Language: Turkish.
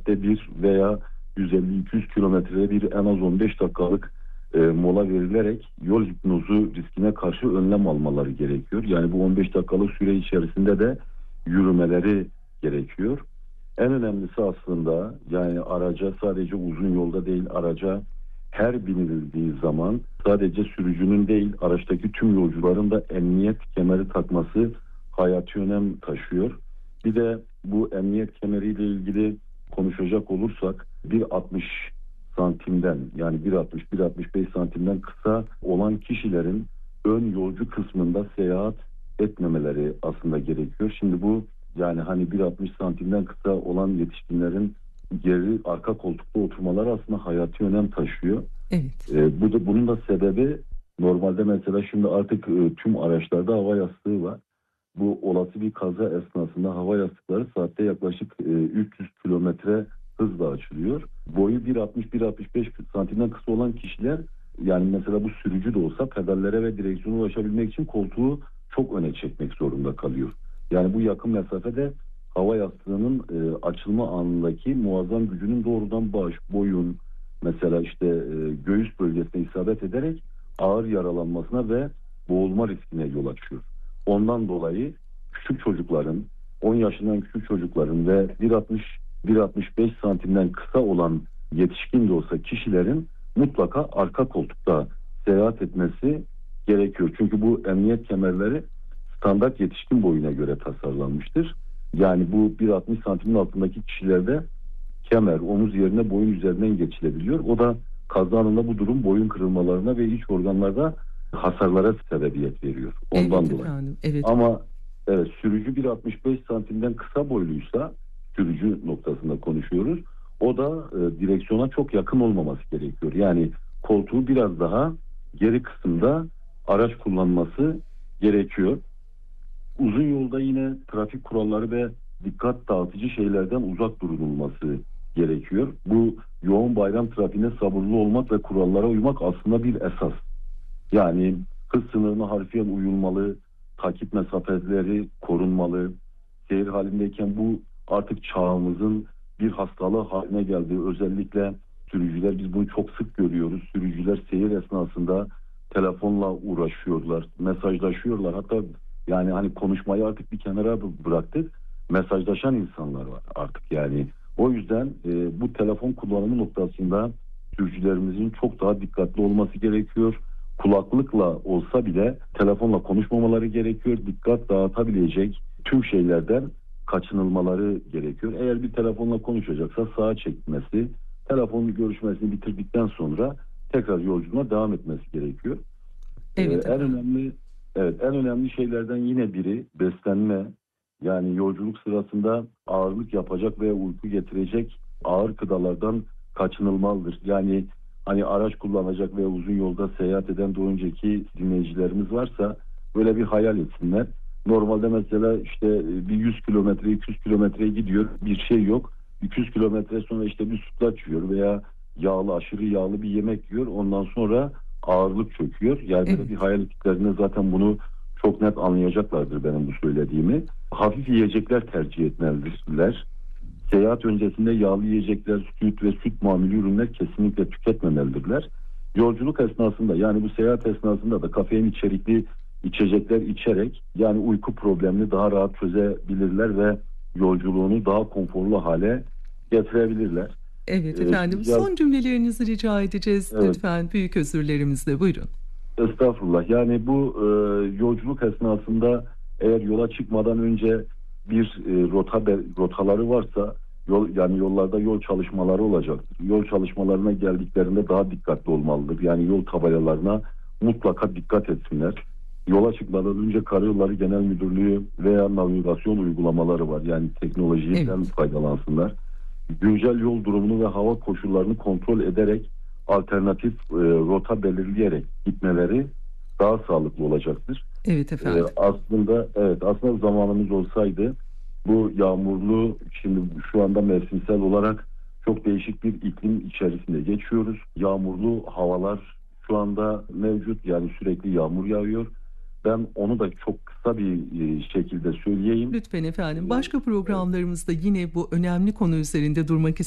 saatte bir veya 150-200 kilometrede bir en az 15 dakikalık mola verilerek yol hipnozu riskine karşı önlem almaları gerekiyor. Yani bu 15 dakikalık süre içerisinde de yürümeleri gerekiyor. En önemlisi aslında yani araca sadece uzun yolda değil, araca her binildiği zaman sadece sürücünün değil araçtaki tüm yolcuların da emniyet kemeri takması hayati önem taşıyor. Bir de bu emniyet kemeriyle ilgili konuşacak olursak 1.60 santimden yani 1.60-1.65 santimden kısa olan kişilerin ön yolcu kısmında seyahat etmemeleri aslında gerekiyor. Şimdi bu yani hani 1.60 santimden kısa olan yetişkinlerin geri arka koltukta oturmaları aslında hayati önem taşıyor. Evet. Bunun da sebebi normalde mesela şimdi artık tüm araçlarda hava yastığı var. Bu olası bir kaza esnasında hava yastıkları saatte yaklaşık 300 kilometre hızla açılıyor. Boyu 1.60-1.65 santimden kısa olan kişiler yani mesela bu sürücü de olsa pedallere ve direksiyona ulaşabilmek için koltuğu çok öne çekmek zorunda kalıyor. Yani bu yakın mesafede hava yastığının açılma anındaki muazzam gücünün doğrudan boyun mesela işte göğüs bölgesine isabet ederek ağır yaralanmasına ve boğulma riskine yol açıyor. Ondan dolayı küçük çocukların 10 yaşından küçük çocukların ve 1.60-1.65 santimden kısa olan yetişkin de olsa kişilerin mutlaka arka koltukta seyahat etmesi gerekiyor. Çünkü bu emniyet kemerleri standart yetişkin boyuna göre tasarlanmıştır. Yani bu 1.60 santimin altındaki kişilerde kemer omuz yerine boyun üzerinden geçilebiliyor. O da kaza anında bu durum boyun kırılmalarına ve iç organlarda hasarlara sebebiyet veriyor. Ondan Evet dolayı. efendim. Evet. Ama evet sürücü 1.65 santimden kısa boyluysa sürücü noktasında konuşuyoruz. O da direksiyona çok yakın olmaması gerekiyor. Yani koltuğu biraz daha geri kısımda araç kullanması gerekiyor. Uzun yolda yine trafik kuralları ve dikkat dağıtıcı şeylerden uzak durulması gerekiyor. Bu yoğun bayram trafiğine sabırlı olmak ve kurallara uymak aslında bir esas. Yani hız sınırına harfiyen uyulmalı, takip mesafeleri korunmalı. Seyir halindeyken bu artık çağımızın bir hastalığı haline geldi. Özellikle sürücüler biz bunu çok sık görüyoruz. Sürücüler seyir esnasında telefonla uğraşıyorlar, mesajlaşıyorlar. Hatta yani hani konuşmayı artık bir kenara bıraktık. Mesajlaşan insanlar var artık yani. O yüzden bu telefon kullanımı noktasında sürücülerimizin çok daha dikkatli olması gerekiyor. Kulaklıkla olsa bile telefonla konuşmamaları gerekiyor. Dikkat dağıtabilecek tüm şeylerden kaçınılmaları gerekiyor. Eğer bir telefonla konuşacaksa sağa çekmesi, telefon görüşmesini bitirdikten sonra tekrar yolculuğuna devam etmesi gerekiyor. Evet En efendim. önemli en önemli şeylerden yine biri beslenme. Yani yolculuk sırasında ağırlık yapacak veya uyku getirecek ağır gıdalardan kaçınılmalıdır. Yani hani araç kullanacak veya uzun yolda seyahat eden daha önceki dinleyicilerimiz varsa böyle bir hayal etsinler. Normalde mesela işte bir 100 kilometre 200 kilometreye gidiyor bir şey yok. 200 kilometre sonra işte bir sütlaç yiyor veya aşırı yağlı bir yemek yiyor. Ondan sonra ağırlık çöküyor. Yani böyle bir Evet. hayal ettiklerinde zaten bunu çok net anlayacaklardır benim bu söylediğimi. Hafif yiyecekler tercih etmelidirler. Seyahat öncesinde yağlı yiyecekler, süt ve süt mamülü ürünler kesinlikle tüketmemelidirler. Yolculuk esnasında yani bu seyahat esnasında da kafein içerikli içecekler içerek yani uyku problemini daha rahat çözebilirler ve yolculuğunu daha konforlu hale getirebilirler. Evet efendim. Ya, Son cümlelerinizi rica edeceğiz evet. lütfen. Büyük özürlerimizle. Buyurun. Estağfurullah. Yani bu yolculuk esnasında eğer yola çıkmadan önce bir rotaları varsa yani yollarda yol çalışmaları olacaktır. Yol çalışmalarına geldiklerinde daha dikkatli olmalıdır. Yani yol tabelalarına mutlaka dikkat etsinler. Yola çıkmadan önce Karayolları Genel Müdürlüğü veya navigasyon uygulamaları var. Yani teknolojiden Evet. faydalansınlar. Güncel yol durumunu ve hava koşullarını kontrol ederek alternatif rota belirleyerek gitmeleri daha sağlıklı olacaktır. Evet efendim. Aslında zamanımız olsaydı bu yağmurlu şimdi şu anda mevsimsel olarak çok değişik bir iklim içerisinde geçiyoruz. Yağmurlu havalar şu anda mevcut yani sürekli yağmur yağıyor. Ben onu da çok kısa bir şekilde söyleyeyim. Lütfen efendim. E, Başka programlarımızda yine bu önemli konu üzerinde durmak